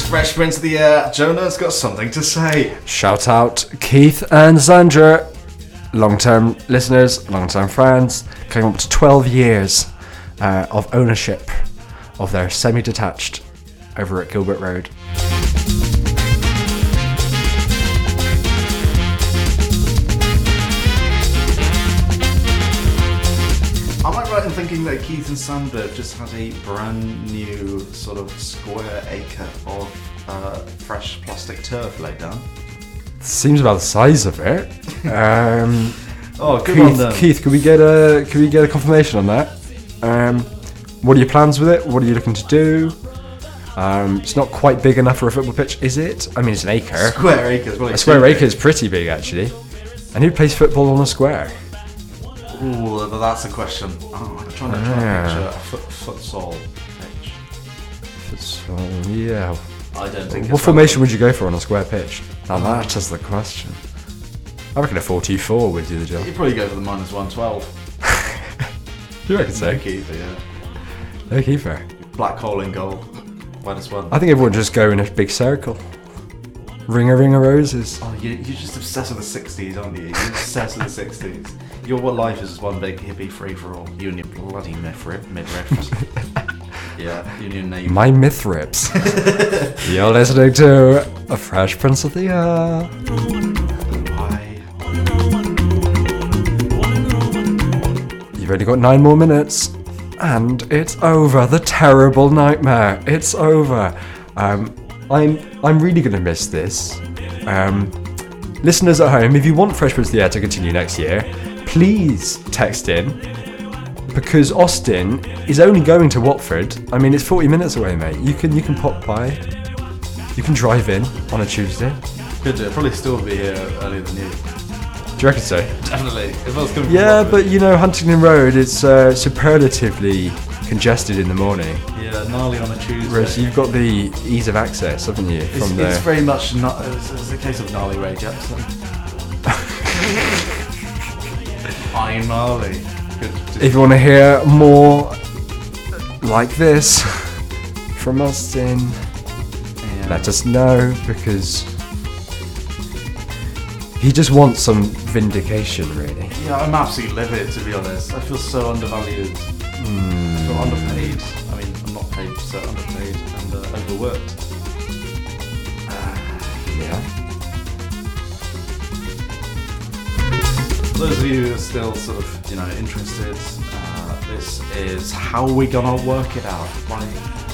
Fresh Prince of the Air. Jonah's got something to say. Shout out Keith and Sandra, long-term listeners, long-term friends, coming up to 12 years of ownership of their semi-detached over at Gilbert Road. Am I right in thinking that Keith and Sandra have just had a brand new sort of square acre of fresh plastic turf laid down? Seems about the size of it. Oh, good on them. Keith, could we get a confirmation on that? What are your plans with it? What are you looking to do? It's not quite big enough for a football pitch, is it? I mean, it's an acre. Square acre is A square acre is pretty big, actually. And who plays football on a square? Ooh, that's a question. Oh, I'm trying to picture a futsal pitch. Yeah. I don't think. What formation would you go for on a square pitch? Now that is the question. I reckon a 4-2-4 would do the job. You'd probably go for the -112. Do you reckon so? No keeper, yeah. No keeper. Black hole in goal. -1. I think everyone just go in a big circle. Ring a roses. Oh, you're just obsessed with the 60s, aren't you? You're obsessed with the 60s. Your life is just one big hippie free-for-all. You and your bloody midriffs. Yeah, Union Navy. My myth rips. You're listening to A Fresh Prince of the Air. Why? You've only got 9 more minutes. And it's over. The terrible nightmare. It's over. I'm really going to miss this. Listeners at home, if you want Fresh Prince of the Air to continue next year, please text in, because Austin is only going to Watford. I mean, it's 40 minutes away, mate. You can pop by. You can drive in on a Tuesday. Could do. Probably still be here earlier than you. Do you reckon so? Definitely. If I was coming from Yeah, Watford. but you know, Huntingdon Road is superlatively congested in the morning. Yeah, gnarly on a Tuesday. Whereas you've got the ease of access, haven't you? It's very much not. It's a case of gnarly Ray Jepsen. I'm gnarly. If you want to hear more like this from Austin, let us know, because he just wants some vindication, really. Yeah, I'm absolutely livid, to be honest. I feel so undervalued. I feel underpaid. I mean, I'm not paid, so underpaid and overworked. Yeah. For those of you who are still sort of, interested, this is how we're gonna work it out. Right?